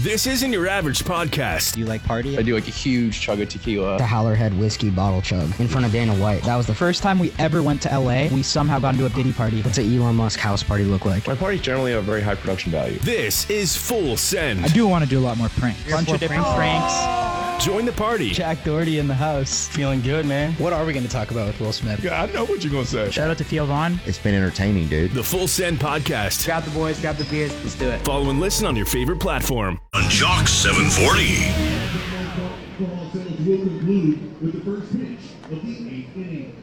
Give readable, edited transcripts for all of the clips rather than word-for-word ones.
This isn't your average podcast. Do you like party? I do like a huge chug of tequila. The Howlerhead whiskey bottle chug in front of Dana White. That was the First time we ever went to LA, we somehow got into a Diddy party. What's an Elon Musk house party look like? My parties generally have very high production value. This is Full Send. I do want to do a lot more pranks. Bunch of different pranks. Join the party. Jack Doherty in the house. Feeling good, man. What are we going to talk about with Will Smith? Yeah, I know what you're going to say. Shout out to Theo Vaughn. It's been entertaining, dude. The Full Send podcast. Grab the boys, grab the beers, let's do it. Follow and listen on your favorite platform. On Jock 740. Football sales will conclude with the first pitch of the 8th inning.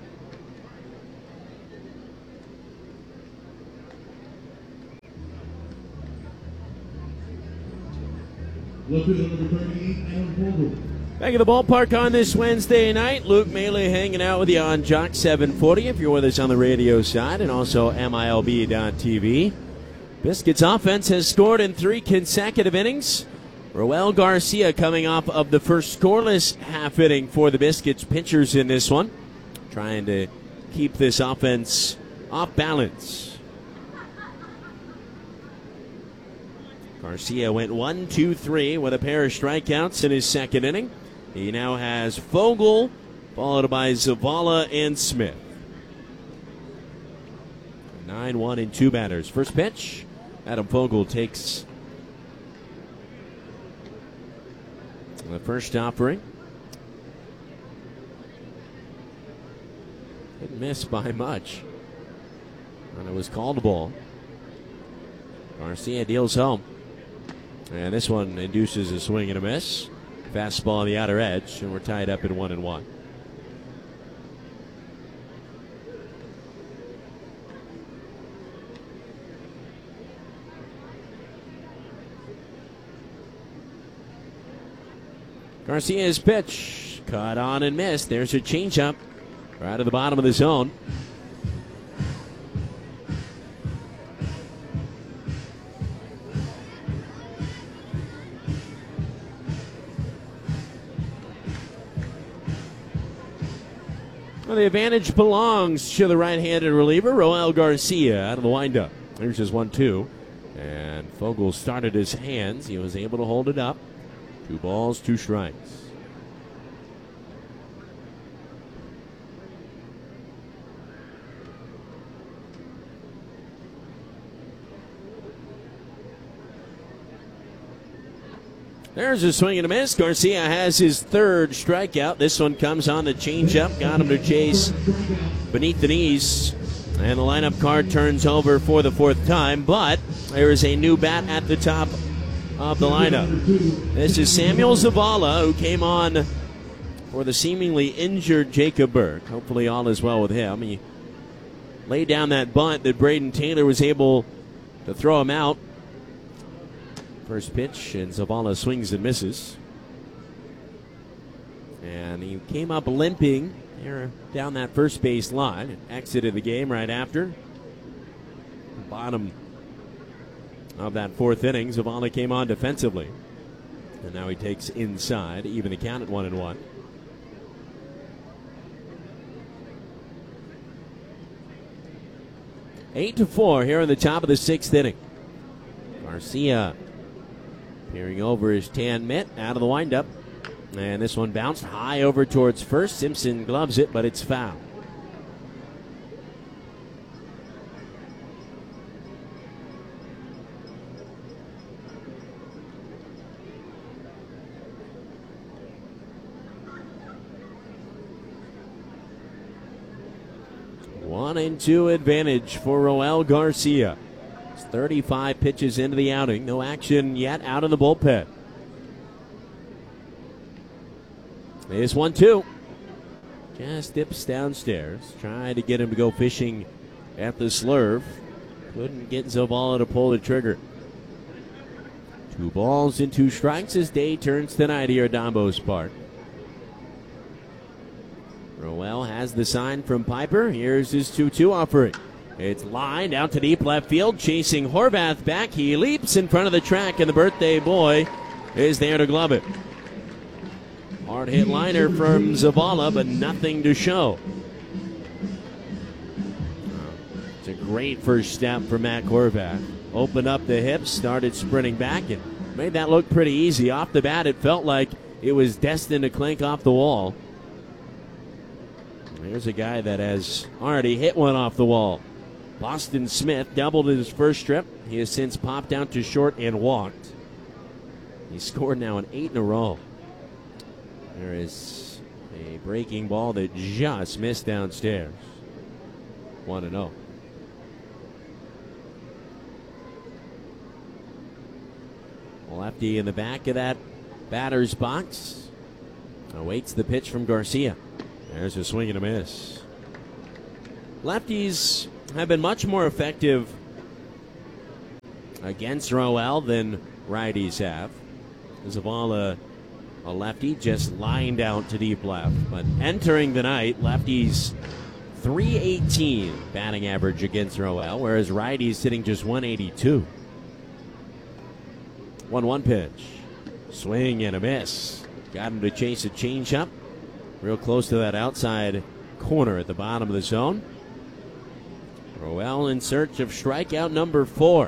Left field number 38, Adam Vogel. Back at the ballpark on this Wednesday night. Luke Maley hanging out with you on Jock 740 if you're with us on the radio side, and also MILB.TV. Biscuits offense has scored in 3 consecutive innings. Roel Garcia coming off of the first scoreless half inning for the Biscuits pitchers in this one, trying to keep this offense off balance. Garcia went 1-2-3 with a pair of strikeouts in his second inning. He now has Vogel, followed by Zavala and Smith. 9-1 and 2 batters. First pitch, Adam Vogel takes the first offering. Didn't miss by much. And it was called a ball. Garcia deals home. And this one induces a swing and a miss. Fastball on the outer edge, and we're tied up at 1-1. Garcia's pitch, caught on and missed. There's a changeup right at the bottom of the zone. Well, the advantage belongs to the right-handed reliever, Roel Garcia, out of the windup. There's his 1-2. And Vogel started his hands. He was able to hold it up. 2 balls, 2 strikes. There's a swing and a miss. Garcia has his 3rd strikeout. This one comes on the changeup. Got him to chase beneath the knees. And the lineup card turns over for the 4th time. But there is a new bat at the top of the lineup. This is Samuel Zavala, who came on for the seemingly injured Jacob Burke. Hopefully all is well with him. He laid down that bunt that Braden Taylor was able to throw him out. First pitch, and Zavala swings and misses. And he came up limping there down that first base line and exited the game right after. Bottom of that 4th inning, Zavala came on defensively. And now he takes inside, even the count at 1-1. Eight to 4 here in the top of the 6th inning. Garcia peering over his tan mitt, out of the windup. And this one bounced high over towards first. Simpson gloves it, but it's foul. One and 2 advantage for Roel Garcia. 35 pitches into the outing. No action yet out of the bullpen. This 1-2. Just dips downstairs. Trying to get him to go fishing at the slurve. Couldn't get Zavala to pull the trigger. 2 balls and 2 strikes as day turns tonight here at Dombo's Park. Roel has the sign from Piper. Here's his 2-2 offering. It's lined out to deep left field, chasing Horvath back. He leaps in front of the track, and the birthday boy is there to glove it. Hard hit liner from Zavala, but nothing to show. It's a great first step for Matt Horvath. Opened up the hips, started sprinting back, and made that look pretty easy. Off the bat, it felt like it was destined to clink off the wall. Here's a guy that has already hit one off the wall. Boston Smith doubled in his first trip. He has since popped out to short and walked. He scored now in 8 in a row. There is a breaking ball that just missed downstairs. 1-0. Lefty in the back of that batter's box. Awaits the pitch from Garcia. There's a swing and a miss. Lefties have been much more effective against Roel than righties have. Zavala, a lefty, just lined out to deep left. But entering the night, lefties .318 batting average against Roel, whereas righties sitting just .182. 1-1 pitch. Swing and a miss. Got him to chase a changeup. Real close to that outside corner at the bottom of the zone. Roel in search of strikeout number 4.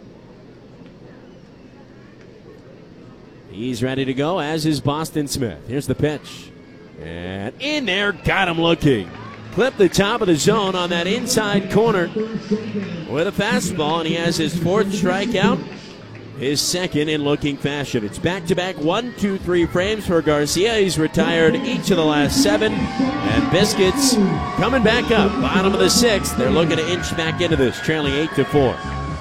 He's ready to go, as is Boston Smith. Here's the pitch. And in there, got him looking. Clipped the top of the zone on that inside corner with a fastball, and he has his 4th strikeout. His 2nd in looking fashion. It's back-to-back 1-2-3 frames for Garcia. He's retired each of the last 7. And Biscuits coming back up. Bottom of the 6th. They're looking to inch back into this, trailing 8-4.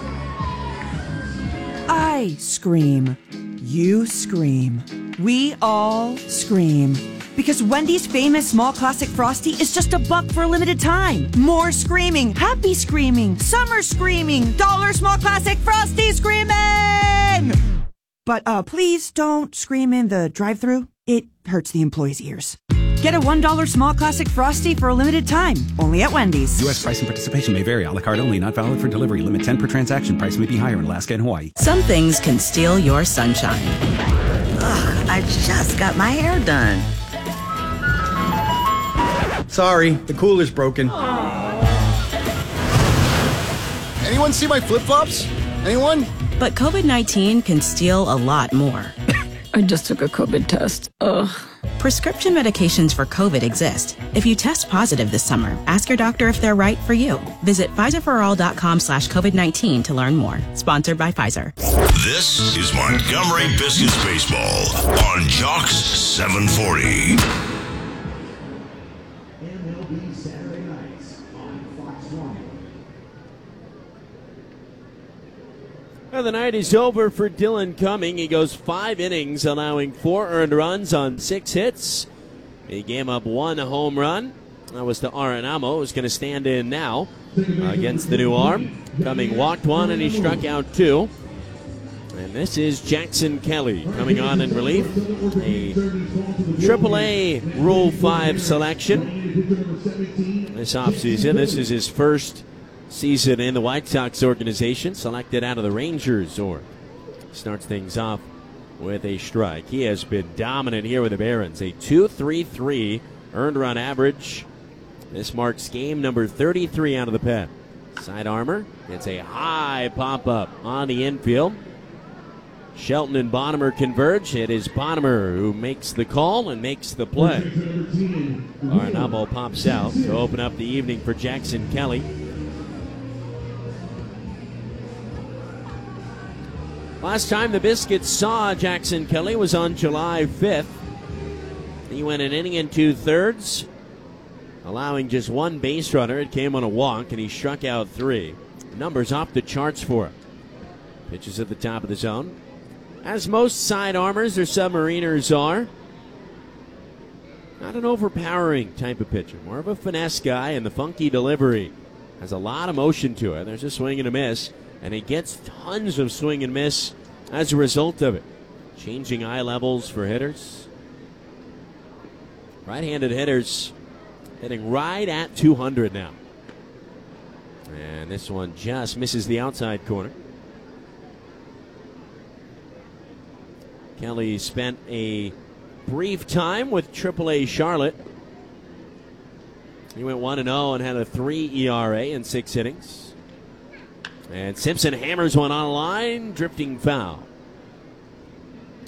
I scream. You scream. We all scream. Because Wendy's famous small classic Frosty is just $1 for a limited time. More screaming, happy screaming, summer screaming, dollar small classic Frosty screaming! But please don't scream in the drive-thru. It hurts the employees' ears. Get a $1 small classic Frosty for a limited time, only at Wendy's. U.S. price and participation may vary. A la carte only, not valid for delivery. Limit 10 per transaction. Price may be higher in Alaska and Hawaii. Some things can steal your sunshine. Ugh, I just got my hair done. Sorry, the cooler's broken. Anyone see my flip-flops? Anyone? But COVID-19 can steal a lot more. I just took a COVID test. Ugh. Prescription medications for COVID exist. If you test positive this summer, ask your doctor if they're right for you. Visit PfizerForAll.com/COVID-19 to learn more. Sponsored by Pfizer. This is Montgomery Biscuits Baseball on Jocks 740. MLB Saturday nights on Fox 1. Well, the night is over for Dylan Cumming. He goes 5 innings, allowing 4 earned runs on 6 hits. He gave up 1 home run. That was to Arenamo, who's going to stand in now against the new arm. Cumming walked 1 and he struck out 2. And this is Jackson Kelly coming on in relief. A AAA Rule 5 selection this offseason. This is his first season in the White Sox organization, selected out of the Rangers org. Starts things off with a strike. He has been dominant here with the Barons. A .233 earned run average. This marks game number 33 out of the pen. Side armor gets a high pop-up on the infield. Shelton and Bonnemer converge. It is Bonnemer who makes the call and makes the play. Arenamo pops out to open up the evening for Jackson Kelly. Last time the Biscuits saw Jackson Kelly was on July 5th. He went an inning and 2/3, allowing just 1 base runner. It came on a walk, and he struck out 3. Numbers off the charts for him. Pitches at the top of the zone. As most side armors or submariners are, not an overpowering type of pitcher. More of a finesse guy, and the funky delivery has a lot of motion to it. There's a swing and a miss. And he gets tons of swing and miss as a result of it. Changing eye levels for hitters. Right-handed hitters hitting right at 200 now. And this one just misses the outside corner. Kelly spent a brief time with AAA Charlotte. He went 1-0 and had a 3 ERA in 6 innings. And Simpson hammers one on a line, drifting foul.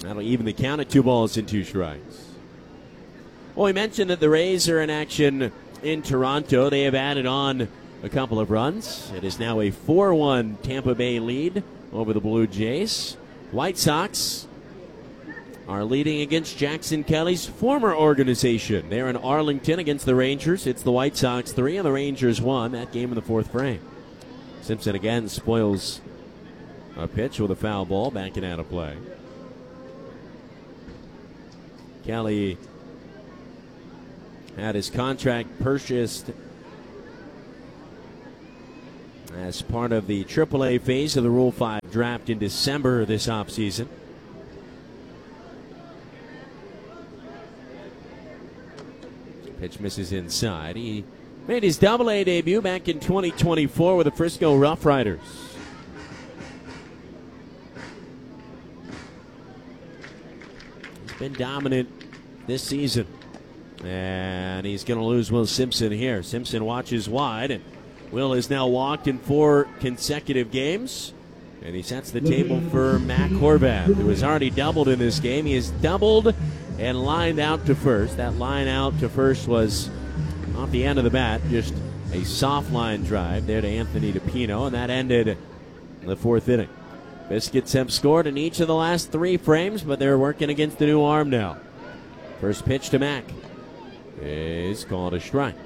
That'll even the count at 2 balls and 2 strikes. Well, we mentioned that the Rays are in action in Toronto. They have added on a couple of runs. It is now a 4-1 Tampa Bay lead over the Blue Jays. White Sox are leading against Jackson Kelly's former organization. They're in Arlington against the Rangers. It's the White Sox 3 and the Rangers 1. That game in the 4th frame. Simpson again spoils a pitch with a foul ball, backing out of play. Kelly had his contract purchased as part of the AAA phase of the Rule 5 draft in December this offseason. Pitch misses inside. He made his Double-A debut back in 2024 with the Frisco Rough Riders. He's been dominant this season. And he's going to lose Will Simpson here. Simpson watches wide, and Will has now walked in 4 consecutive games. And he sets the table for Mac Horvath, who has already doubled in this game. He has doubled and lined out to first. That line out to first was off the end of the bat, just a soft line drive there to Anthony DePino, and that ended the 4th inning. Biscuits have scored in each of the last 3 frames, but they're working against the new arm now. First pitch to Mac is called a strike.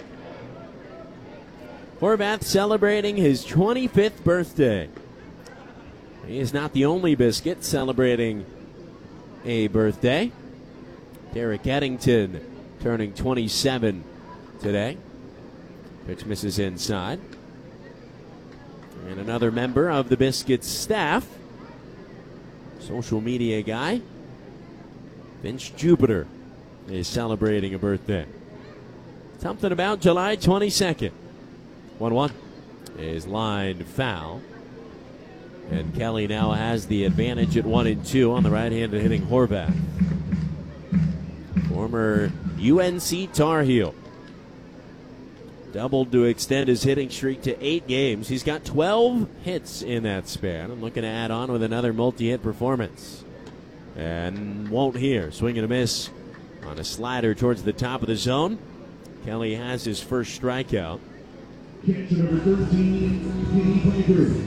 Horvath celebrating his 25th birthday. He is not the only Biscuit celebrating a birthday. Derek Eddington turning 27 today. Pitch misses inside. And another member of the Biscuits staff, social media guy, Vince Jupiter, is celebrating a birthday. Something about July 22nd. 1-1 is lined foul. And Kelly now has the advantage at 1-2 on the right-handed hitting Horvath. Former UNC Tar Heel. Doubled to extend his hitting streak to 8 games. He's got 12 hits in that span. I'm looking to add on with another multi-hit performance. And won't here. Swing and a miss on a slider towards the top of the zone. Kelly has his first strikeout. Catcher number 13, Kenny Piper.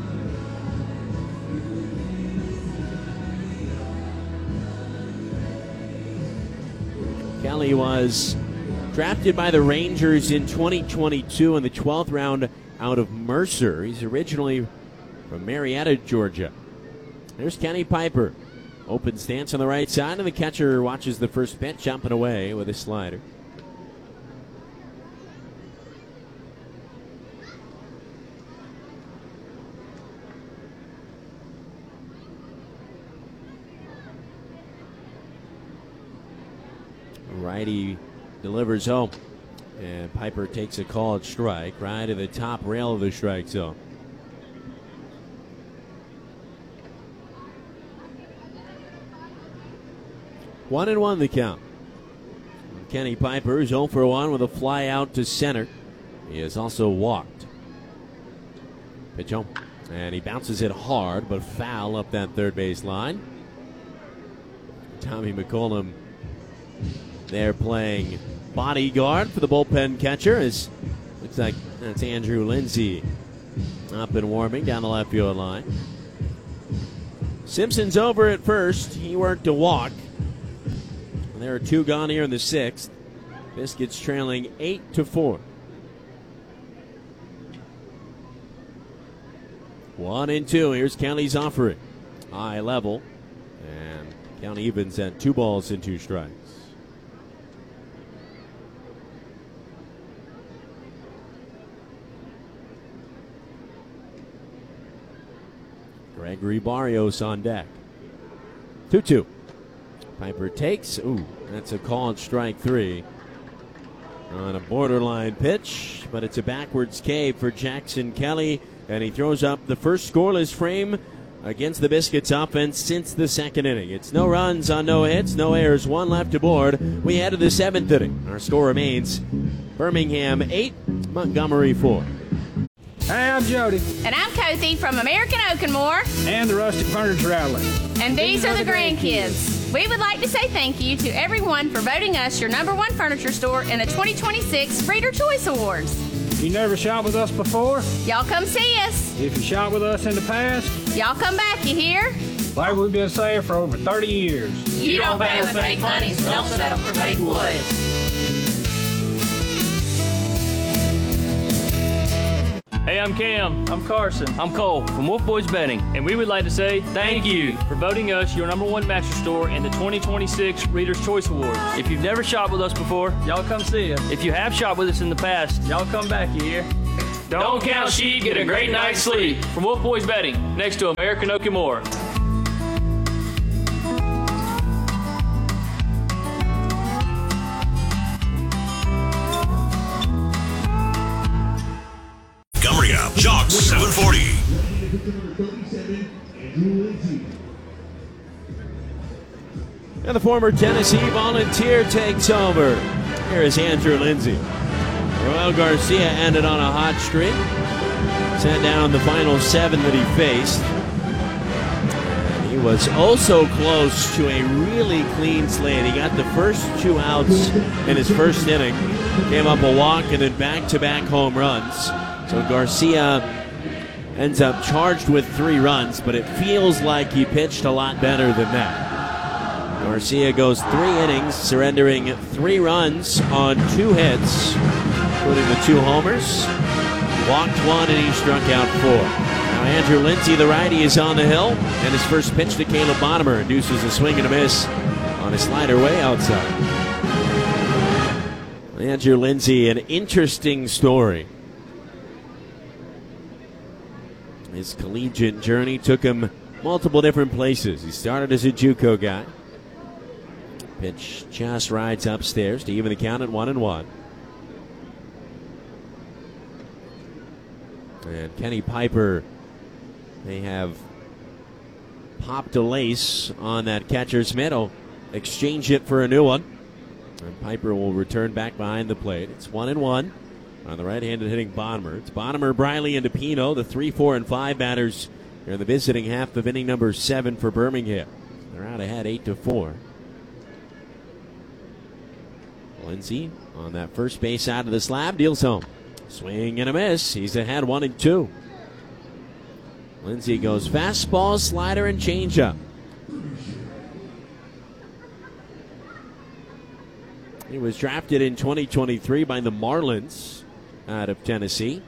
Kelly was drafted by the Rangers in 2022 in the 12th round out of Mercer. He's originally from Marietta, Georgia. There's Kenny Piper. Open stance on the right side, and the catcher watches the first pitch, jumping away with a slider. Righty delivers home, and Piper takes a called strike right to the top rail of the strike zone. One and one the count. Kenny Piper is 0 for 1 with a fly out to center. He has also walked. Pitch home, and he bounces it hard, but foul up that third base line. Tommy McCollum there playing bodyguard for the bullpen catcher. Looks like that's Andrew Lindsay up and warming down the left field line. Simpson's over at first. He worked a walk. And there are 2 gone here in the 6th. Biscuits trailing 8-4. 1-2. Here's County's offering. High level. And County evens at 2 balls and 2 strikes. Gregory Barrios on deck. 2-2. Piper takes. Ooh, that's a called strike 3 on a borderline pitch, but it's a backwards K for Jackson Kelly, and he throws up the first scoreless frame against the Biscuits offense since the 2nd inning. It's no runs on no hits, no errors, 1 left aboard. We head to the 7th inning. Our score remains Birmingham 8, Montgomery 4. Hey, I'm Jody. And I'm Kathy from American Oakenmore. And the Rustic Furniture Outlet. And these are the grandkids. We would like to say thank you to everyone for voting us your #1 furniture store in the 2026 Reader Choice Awards. You never shot with us before? Y'all come see us. If you shot with us in the past? Y'all come back, you hear? Like we've been saying for over 30 years. You don't pay with fake money, so don't settle for fake wood. Hey, I'm Cam. I'm Carson. I'm Cole from Wolf Boys Betting, and we would like to say thank you for voting us your #1 mattress store in the 2026 Reader's Choice Awards. If you've never shopped with us before, y'all come see us. If you have shopped with us in the past, y'all come back, you hear? Don't count sheep, get a great night's sleep. From Wolf Boys Betting, next to American Oakenmore. Coming up, Jocks 740. And the former Tennessee Volunteer takes over. Here is Andrew Lindsay. Roel Garcia ended on a hot streak. Sent down the final 7 that he faced. And he was also close to a really clean slate. He got the first 2 outs in his first inning. Came up a walk and then back-to-back home runs. So Garcia ends up charged with 3 runs, but it feels like he pitched a lot better than that. Garcia goes 3 innings, surrendering 3 runs on 2 hits, including the 2 homers. Walked 1 and he struck out 4. Now Andrew Lindsay, the righty, is on the hill, and his first pitch to Caleb Bonnemer induces a swing and a miss on a slider way outside. Andrew Lindsay, an interesting story. His collegiate journey took him multiple different places. He started as a JUCO guy. Pitch just rides upstairs to even the count at 1-1. And Kenny Piper may have popped a lace on that catcher's mitt. He'll exchange it for a new one. And Piper will return back behind the plate. It's 1-1. On the right-handed hitting Bonnemer. It's Bonnemer, Briley, and DePino, the 3, 4, and 5 batters here in the visiting half of inning number 7 for Birmingham. They're out ahead 8-4. Lindsay on that first base out of the slab, deals home. Swing and a miss. He's ahead 1-2. Lindsay goes fastball, slider, and changeup. He was drafted in 2023 by the Marlins out of Tennessee.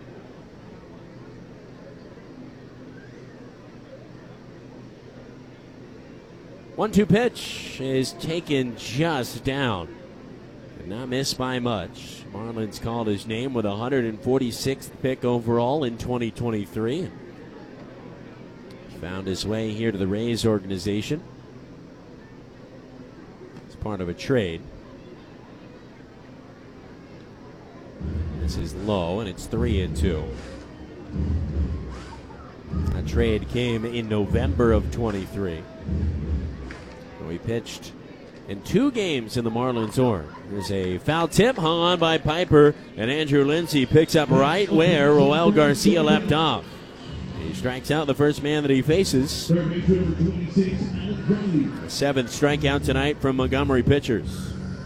One-two pitch is taken just down. Did not miss by much. Marlins called his name with 146th pick overall in 2023. Found his way here to the Rays organization. It's part of a trade. This is low, and it's 3-2. That trade came in November of 23. We pitched in 2 games in the Marlins org. There's a foul tip hung on by Piper, and Andrew Lindsay picks up right where Roel Garcia left off. He strikes out the first man that he faces. The 7th strikeout tonight from Montgomery pitchers.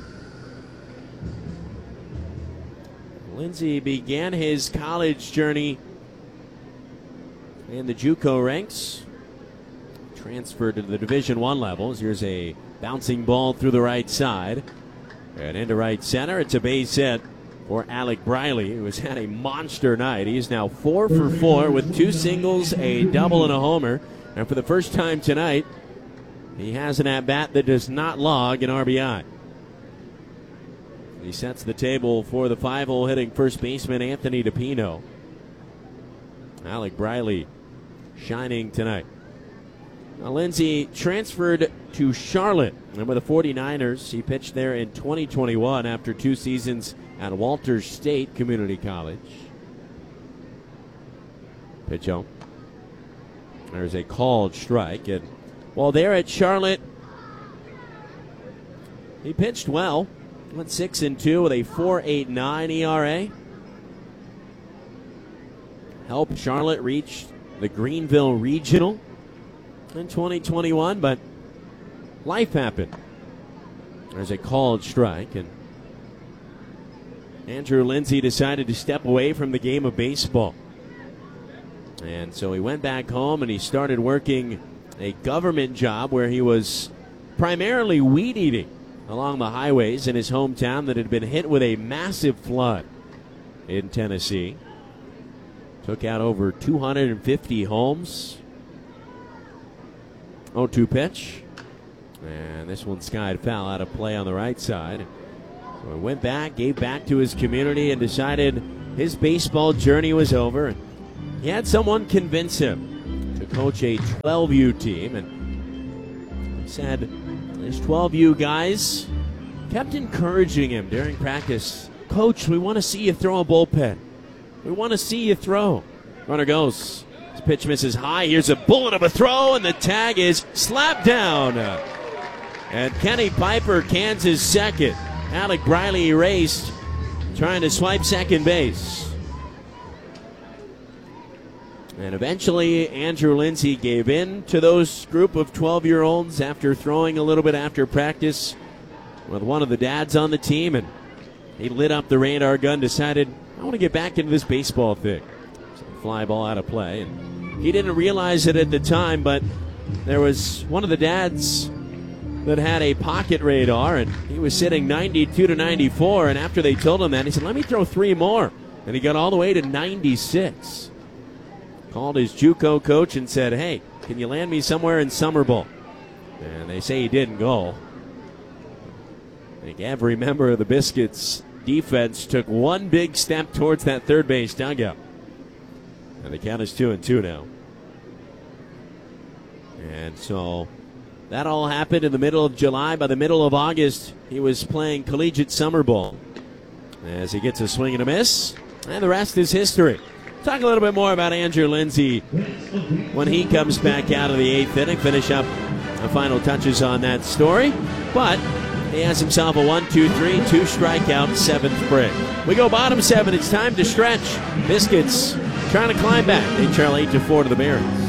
Lindsay began his college journey in the JUCO ranks. Transferred to the Division I levels. Here's a bouncing ball through the right side. And into right center. It's a base hit for Alec Briley, who has had a monster night. He is now 4 for 4 with 2 singles, a double, and a homer. And for the first time tonight, he has an at-bat that does not log an RBI. He sets the table for the 5-hole hitting first baseman Anthony DePino. Alec Briley shining tonight. Now Lindsay transferred to Charlotte. Remember the 49ers. He pitched there in 2021 after 2 seasons at Walters State Community College. Pitch home. There's a called strike. And while there at Charlotte, he pitched well. Went 6-2 with a 4.89 ERA. helped Charlotte reach the Greenville Regional in 2021, but life happened. There's a called strike, and Andrew Lindsay decided to step away from the game of baseball. And so he went back home and he started working a government job where he was primarily weed eating along the highways in his hometown that had been hit with a massive flood in Tennessee. Took out over 250 homes. 0-2 pitch. And this one skied foul out of play on the right side. So he went back, gave back to his community, and decided his baseball journey was over. He had someone convince him to coach a 12U team, and he said his 12U guys kept encouraging him during practice. Coach, we want to see you throw a bullpen. We want to see you throw. Runner goes. His pitch misses high. Here's a bullet of a throw, and the tag is slapped down. And Kenny Piper cans his second. Alec Briley erased, trying to swipe second base. And eventually, Andrew Lindsay gave in to those group of 12-year-olds after throwing a little bit after practice with one of the dads on the team. And he lit up the radar gun, decided, I want to get back into this baseball thing. So fly ball out of play. And he didn't realize it at the time, but there was one of the dads that had a pocket radar, and he was sitting 92 to 94. And after they told him that, he said, let me throw 3 more. And he got all the way to 96. Called his JUCO coach and said, hey, can you land me somewhere in Summerville? And they say he didn't go. I think every member of the Biscuits defense took one big step towards that third base dugout. And the count is 2-2 now. And so that all happened in the middle of July. By the middle of August, he was playing collegiate summer ball as he gets a swing and a miss. And the rest is history. Talk a little bit more about Andrew Lindsay when he comes back out of the 8th inning. Finish up the final touches on that story. But he has himself a 1-2-3, 2 strikeout, 7th break. We go bottom 7. It's time to stretch. Biscuits trying to climb back. They trail 8-4 to the Barons.